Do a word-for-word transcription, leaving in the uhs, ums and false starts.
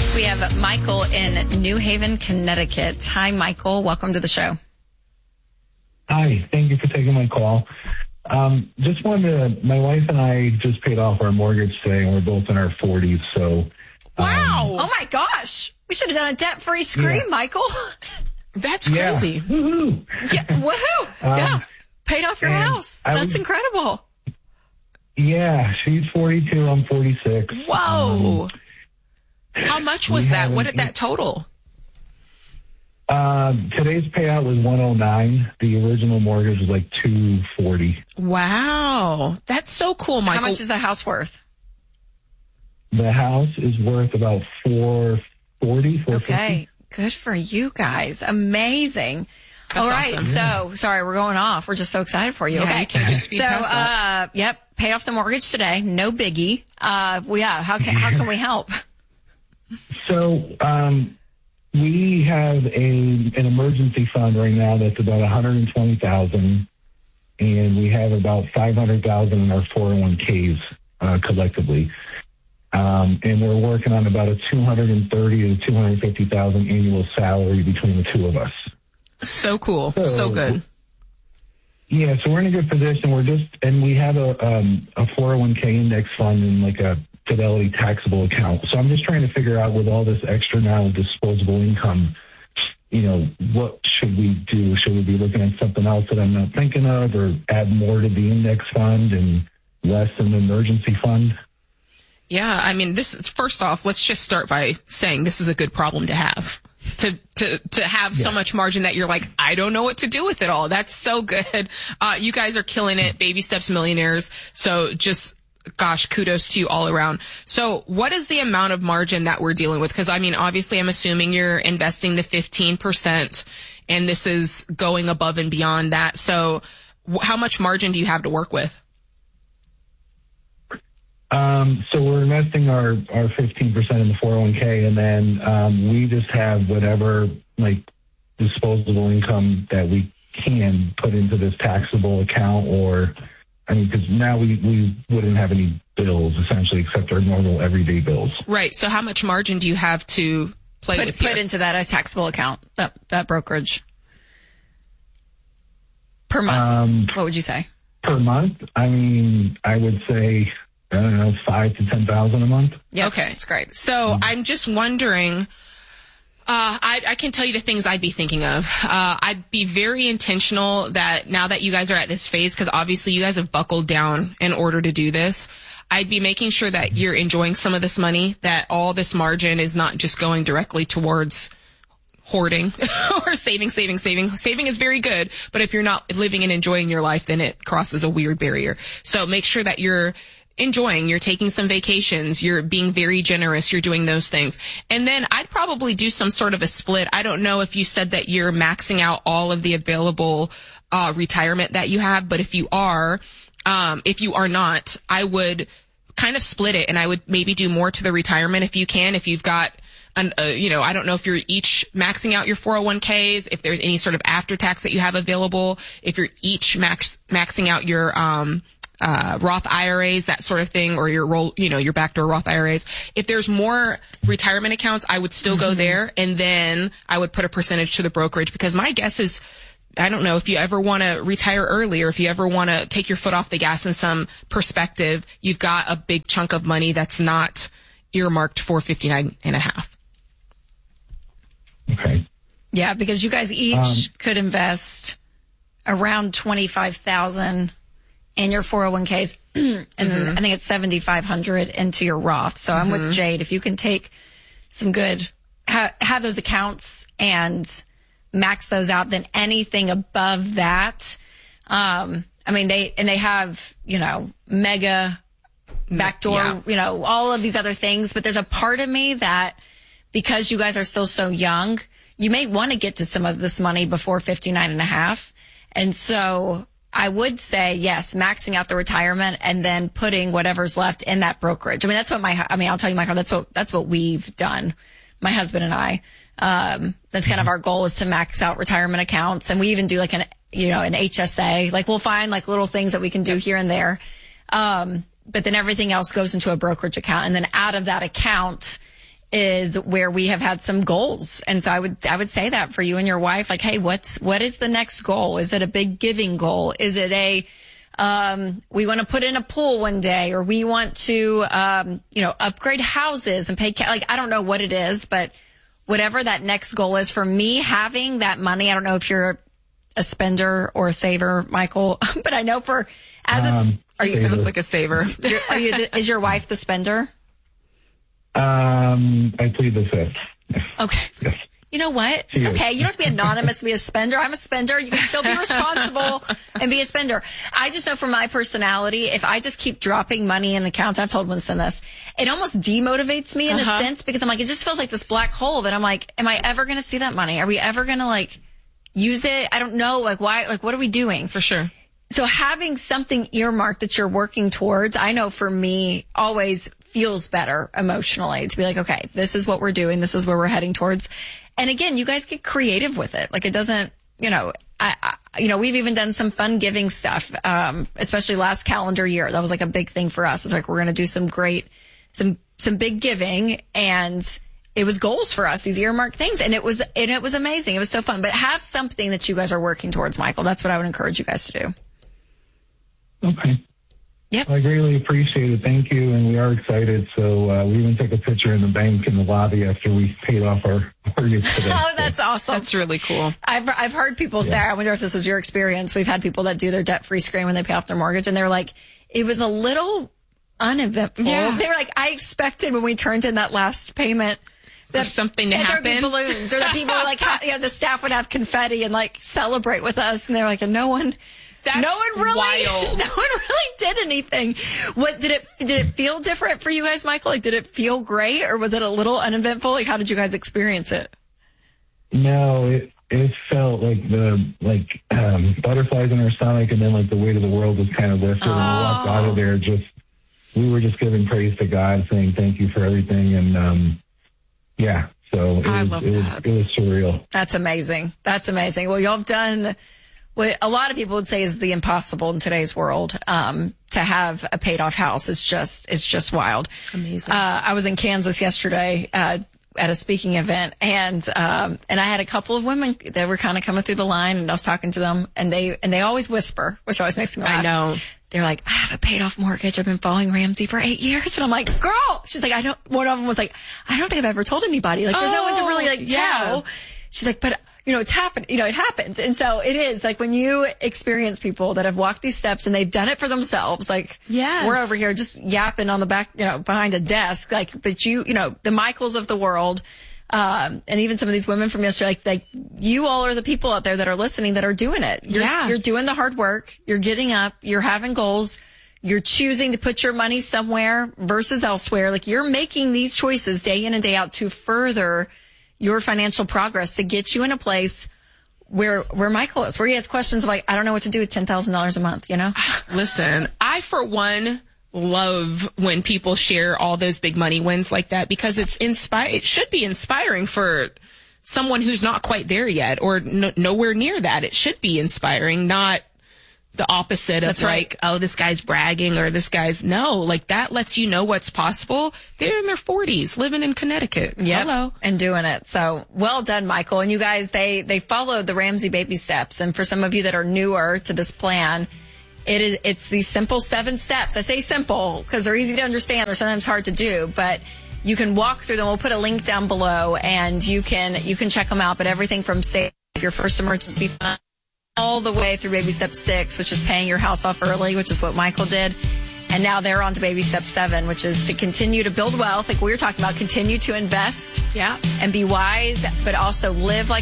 us, we have Michael in New Haven, Connecticut. Hi, Michael. Welcome to the show. Hi. Thank you for taking my call. Um, just wanted to, my wife and I just paid off our mortgage today, and we're both in our forties. So, wow. Um, oh, my gosh. We should have done a debt-free scream, yeah. Michael. That's crazy. Yeah. Woohoo. Yeah. Woohoo. Um, yeah. Paid off your house. I That's was, incredible. Yeah. She's forty-two. I'm forty-six. Whoa. Um, How much was that? What did that total? Uh, today's payout was one oh nine. The original mortgage was like two forty. Wow. That's so cool, Michael. How much is the house worth? The house is worth about four forty, four fifty. Okay. Good for you guys. Amazing. That's All right. awesome. So, sorry, we're going off. We're just so excited for you. Yeah, okay. you can't just speed so, past that. uh, yep. Paid off the mortgage today. No biggie. Uh, well, yeah. How can, how can we help? So, um, we have a an emergency fund right now that's about one hundred twenty thousand dollars, and we have about five hundred thousand dollars in our four oh one k's uh, collectively. Um, and we're working on about a two hundred thirty thousand to two hundred fifty thousand dollars annual salary between the two of us. So cool. So, So good. Yeah, so we're in a good position. We're just, and we have a um, a four oh one k index fund and like a Fidelity taxable account. So I'm just trying to figure out with all this extra now disposable income, you know, what should we do? Should we be looking at something else that I'm not thinking of, or add more to the index fund and less in the emergency fund? Yeah, I mean, this first off, let's just start by saying this is a good problem to have. To to to have yeah. so much margin that you're like, I don't know what to do with it all. That's so good. Uh, you guys are killing it. Baby steps millionaires. So just, gosh, kudos to you all around. So what is the amount of margin that we're dealing with? Because, I mean, obviously, I'm assuming you're investing the fifteen percent, and this is going above and beyond that. So wh- how much margin do you have to work with? Um, so we're investing our, our fifteen percent in the four oh one k, and then um, we just have whatever, like, disposable income that we can put into this taxable account, or, I mean, because now we, we wouldn't have any bills, essentially, except our normal everyday bills. Right. So how much margin do you have to play Put, with put here? into that a taxable account, that, that brokerage. Per month. Um, What would you say? Per month, I mean, I would say, I don't know, five to ten thousand a month. Yeah. Okay. That's great. So I'm just wondering, uh, I, I can tell you the things I'd be thinking of. Uh, I'd be very intentional that now that you guys are at this phase, because obviously you guys have buckled down in order to do this, I'd be making sure that you're enjoying some of this money, that all this margin is not just going directly towards hoarding or saving, saving, saving. Saving is very good, but if you're not living and enjoying your life, then it crosses a weird barrier. So make sure that you're enjoying, you're taking some vacations, you're being very generous, you're doing those things. And then I'd probably do some sort of a split. I don't know if you said that you're maxing out all of the available uh retirement that you have, but if you are, um, if you are not, I would kind of split it, and I would maybe do more to the retirement if you can. If you've got an, uh, you know, I don't know if you're each maxing out your four oh one k's, if there's any sort of after tax that you have available, if you're each max maxing out your um uh Roth I R As, that sort of thing, or your roll, you know, your backdoor Roth I R As. If there's more retirement accounts, I would still go there, and then I would put a percentage to the brokerage, because my guess is, I don't know, if you ever want to retire early, or if you ever want to take your foot off the gas in some perspective, you've got a big chunk of money that's not earmarked for fifty-nine and a half. Okay. Yeah, because you guys each Um, could invest around twenty-five thousand in your four oh one k's, and then I think it's seventy-five hundred into your Roth. So I'm with Jade. If you can take some good, ha- have those accounts and max those out, then anything above that, um, I mean, they, and they have, you know, mega backdoor, Yeah. you know, all of these other things. But there's a part of me that, because you guys are still so young, you may want to get to some of this money before fifty-nine and a half. And so I would say, yes, maxing out the retirement and then putting whatever's left in that brokerage. I mean, that's what my, I mean, I'll tell you, Michael, that's what, that's what we've done. My husband and I, um, that's kind of our goal, is to max out retirement accounts. And we even do like an, you know, an H S A, like we'll find like little things that we can do here and there. Um, but then everything else goes into a brokerage account. And then out of that account is where we have had some goals. And so I would, I would say that for you and your wife, like, hey, what's, what is the next goal? Is it a big giving goal? Is it a, um, we want to put in a pool one day, or we want to, um, you know, upgrade houses and pay, ca- like, I don't know what it is, but whatever that next goal is for me, having that money, I don't know if you're a spender or a saver, Michael, but I know for, as a, Um, are you, Sounds like a saver. you're- are you, is your wife the spender? Um, I plead the fifth. Okay. Yes. You know what? It's okay. You don't have to be anonymous to be a spender. I'm a spender. You can still be responsible and be a spender. I just know from my personality, if I just keep dropping money in accounts, I've told Winston this, it almost demotivates me in Uh-huh. a sense, because I'm like, it just feels like this black hole that I'm like, am I ever going to see that money? Are we ever going to like use it? I don't know. Like why, like what are we doing? For sure. So having something earmarked that you're working towards, I know for me always feels better emotionally to be like, okay, this is what we're doing. This is where we're heading towards. And again, you guys get creative with it. Like it doesn't, you know, I, I you know, we've even done some fun giving stuff, um, especially last calendar year. That was like a big thing for us. It's like, we're going to do some great, some, some big giving, and it was goals for us, these earmarked things. And it was, and it was amazing. It was so fun, but have something that you guys are working towards, Michael. That's what I would encourage you guys to do. Okay. Yep. I greatly appreciate it. Thank you. And we are excited. So uh, we even took a picture in the bank in the lobby after we paid off our mortgage today. Oh, that's awesome. That's really cool. I've I've heard people say, I wonder if this was your experience. We've had people that do their debt-free screen when they pay off their mortgage, and they're like, it was a little uneventful. Yeah. They were like, I expected when we turned in that last payment that For something to that there'd be happen. balloons, or that people were like, ha- you know, the staff would have confetti and like celebrate with us, and they're like, and no one. That's no one really, wild. no one really did anything. What did it, did it feel different for you guys, Michael? Like, did it feel great, or was it a little uneventful? Like, how did you guys experience it? No, it it felt like the like um, butterflies in our stomach, and then like the weight of the world was kind of lifted. And we walked out of there just we were just giving praise to God, saying thank you for everything, and um, yeah. So it I was love it was, that. it was surreal. That's amazing. That's amazing. Well, y'all have done what a lot of people would say is the impossible in today's world. Um, to have a paid off house is just, it's just wild. Amazing. Uh, I was in Kansas yesterday, uh, at a speaking event, and, um, and I had a couple of women that were kind of coming through the line, and I was talking to them, and they, and they always whisper, which always makes me laugh. I know. They're like, I have a paid off mortgage. I've been following Ramsey for eight years. And I'm like, girl, she's like, I don't, one of them was like, I don't think I've ever told anybody. Like, there's no one to really like yeah. tell. She's like, but you know, it's happened, you know, it happens. And so it is like when you experience people that have walked these steps and they've done it for themselves, like Yes. we're over here just yapping on the back, you know, behind a desk, like, but you, you know, the Michaels of the world, um, and even some of these women from yesterday, like, like you all are the people out there that are listening that are doing it. You're, Yeah. you're doing the hard work. You're getting up. You're having goals. You're choosing to put your money somewhere versus elsewhere. Like you're making these choices day in and day out to further your financial progress, to get you in a place where, where Michael is, where he has questions like, I don't know what to do with ten thousand dollars a month, you know? Listen, I, for one, love when people share all those big money wins like that, because it's inspire. It should be inspiring for someone who's not quite there yet, or no, nowhere near that. It should be inspiring, not the opposite of That's right. like, oh, this guy's bragging, or this guy's no, like that lets you know what's possible. They're in their forties, living in Connecticut. Yep. Hello. And doing it. So well done, Michael. And you guys, they, they followed the Ramsey baby steps. And for some of you that are newer to this plan, it is, it's these simple seven steps. I say simple because they're easy to understand. They're sometimes hard to do, but you can walk through them. We'll put a link down below and you can, you can check them out. But everything from save your first emergency fund all the way through baby step six, which is paying your house off early, which is what Michael did. And now they're on to baby step seven, which is to continue to build wealth. Like we were talking about, continue to invest Yeah. and be wise, but also live like